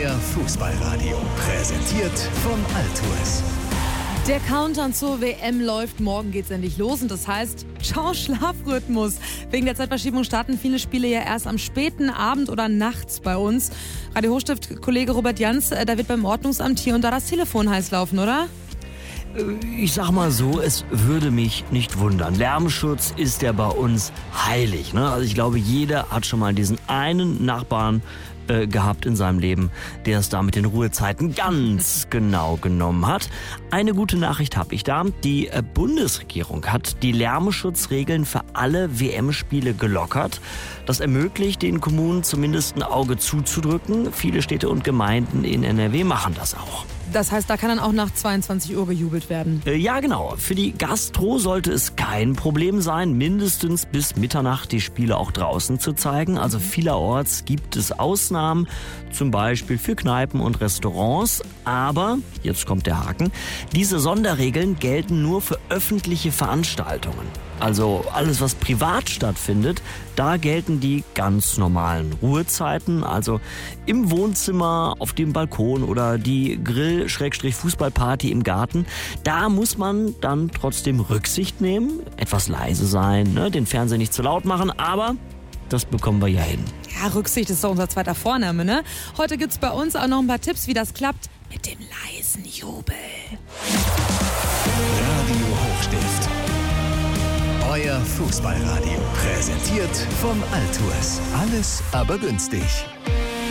Euer Fußballradio. Präsentiert von Altours. Der Countdown zur WM läuft. Morgen geht's endlich los und das heißt, ciao Schlafrhythmus. Wegen der Zeitverschiebung starten viele Spiele ja erst am späten Abend oder nachts bei uns. Radio Hochstift-Kollege Robert Jans, da wird beim Ordnungsamt hier und da das Telefon heiß laufen, oder? Ich sag mal so, es würde mich nicht wundern. Lärmschutz ist ja bei uns heilig, ne? Also ich glaube, jeder hat schon mal diesen einen Nachbarn gehabt in seinem Leben, der es da mit den Ruhezeiten ganz genau genommen hat. Eine gute Nachricht habe ich da. Die Bundesregierung hat die Lärmschutzregeln für alle WM-Spiele gelockert. Das ermöglicht den Kommunen zumindest ein Auge zuzudrücken. Viele Städte und Gemeinden in NRW machen das auch. Das heißt, da kann dann auch nach 22 Uhr gejubelt werden? Ja, genau. Für die Gastro sollte es kein Problem sein, mindestens bis Mitternacht die Spiele auch draußen zu zeigen. Also vielerorts gibt es Ausnahmen, zum Beispiel für Kneipen und Restaurants. Aber, jetzt kommt der Haken, diese Sonderregeln gelten nur für öffentliche Veranstaltungen. Also alles, was privat stattfindet, da gelten die ganz normalen Ruhezeiten. Also im Wohnzimmer, auf dem Balkon oder die Grill-Fußballparty im Garten. Da muss man dann trotzdem Rücksicht nehmen, etwas leise sein, ne, den Fernseher nicht zu laut machen, aber das bekommen wir ja hin. Ja, Rücksicht ist doch unser zweiter Vorname, ne? Heute gibt's bei uns auch noch ein paar Tipps, wie das klappt mit dem leisen Jubel. Radio Hochstift. Euer Fußballradio. Präsentiert von Altours. Alles aber günstig.